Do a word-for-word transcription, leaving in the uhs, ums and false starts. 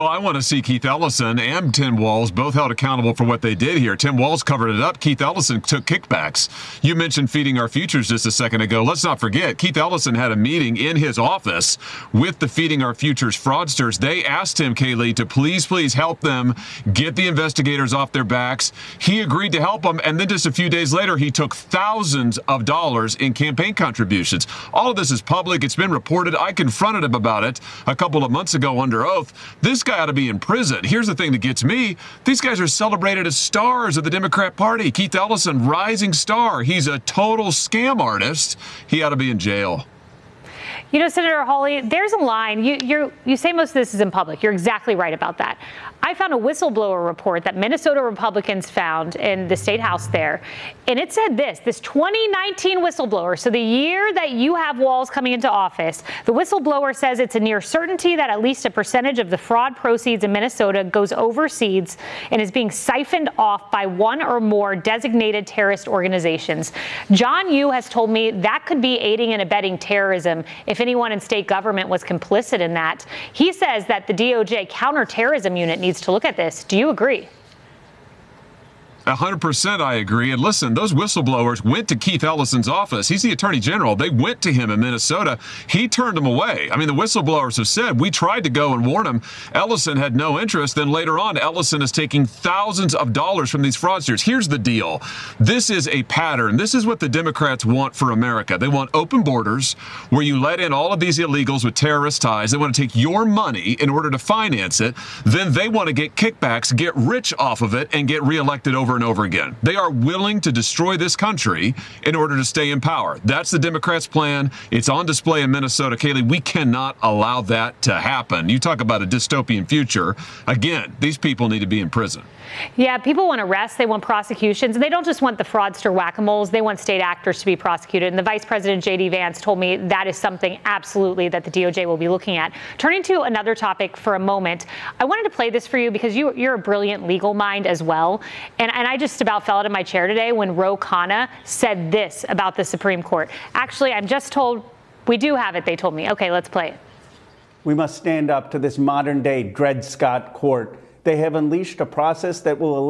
Well, I want to see Keith Ellison and Tim Walz both held accountable for what they did here. Tim Walz covered it up. Keith Ellison took kickbacks. You mentioned feeding our futures just a second ago. Let's not forget, Keith Ellison had a meeting in his office with the Feeding Our Futures fraudsters. They asked him, Kaylee, to please, please help them get the investigators off their backs. He agreed to help them, and then just a few days later, he took thousands of dollars in campaign contributions. All of this is public. It's been reported. I confronted him about it a couple of months ago under oath. This guy ought to be in prison. Here's the thing that gets me. These guys are celebrated as stars of the Democrat Party. Keith Ellison, rising star. He's a total scam artist. He ought to be in jail. You know, Senator Hawley, there's a line. You you're, you say most of this is in public. You're exactly right about that. I found a whistleblower report that Minnesota Republicans found in the state house there, and it said this, this twenty nineteen whistleblower, so the year that you have Walz coming into office, the whistleblower says it's a near certainty that at least a percentage of the fraud proceeds in Minnesota goes overseas and is being siphoned off by one or more designated terrorist organizations. John Yoo has told me that could be aiding and abetting terrorism if anyone in state government was complicit in that. He says that the D O J counterterrorism unit needs to look at this. Do you agree? one hundred percent I agree. And listen, those whistleblowers went to Keith Ellison's office. He's the attorney general. They went to him in Minnesota. He turned them away. I mean, the whistleblowers have said, we tried to go and warn him. Ellison had no interest. Then later on, Ellison is taking thousands of dollars from these fraudsters. Here's the deal. This is a pattern. This is what the Democrats want for America. They want open borders where you let in all of these illegals with terrorist ties. They want to take your money in order to finance it. Then they want to get kickbacks, get rich off of it, and get reelected over and over again. They are willing to destroy this country in order to stay in power. That's the Democrats' plan. It's on display in Minnesota. Kaylee, we cannot allow that to happen. You talk about a dystopian future. Again, these people need to be in prison. Yeah, people want arrests. They want prosecutions. And they don't just want the fraudster whack-a-moles. They want state actors to be prosecuted. And the Vice President, J D. Vance, told me that is something absolutely that the D O J will be looking at. Turning to another topic for a moment, I wanted to play this for you because you, you're a brilliant legal mind as well. And, and I just about fell out of my chair today when Ro Khanna said this about the Supreme Court. Actually, I'm just told we do have it, they told me. Okay, let's play it. We must stand up to this modern-day Dred Scott court. They have unleashed a process that will